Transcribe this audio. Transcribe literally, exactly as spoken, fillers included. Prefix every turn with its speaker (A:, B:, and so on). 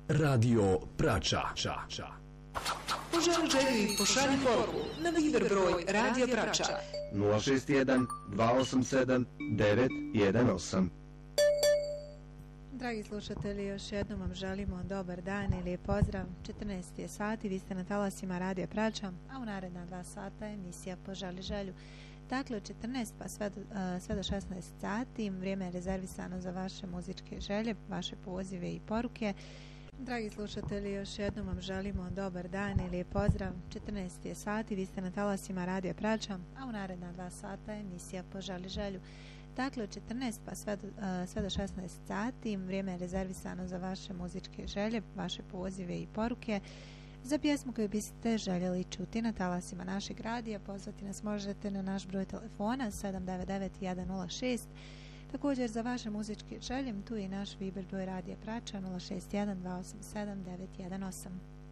A: Radio Prača.
B: Poželi želju i pošalji poruku na Viber broj Radio Prača
C: nula šest jedan dva osam sedam devet jedan osam.
D: Dragi slušatelji, još jednom vam želimo dobar dan i lijep pozdrav. četrnaest je sati, vi ste na talasima Radio Prača, a u naredna dva sata emisija Poželi želju. Dakle, od četrnaest pa sve do, uh, sve do šesnaest sati, vrijeme je rezervisano za vaše muzičke želje, vaše pozive i poruke. Dragi slušatelji, još jednom vam želimo dobar dan i lijep pozdrav. četrnaest je sati, vi ste na talasima Radio Prača, a u naredna dva sata emisija Poželi želju. Dakle, od četrnaest pa sve do, uh, sve do šesnaest sati, vrijeme je rezervisano za vaše muzičke želje, vaše pozive i poruke. Za pjesmu koju biste željeli čuti na talasima našeg radija, pozvati nas možete na naš broj telefona sedam devet devet jedan nula šest. Također za vaše muzičke želje, tu je i naš Viber broj Radija Prača nula šest jedan dva osam sedam devet jedan osam.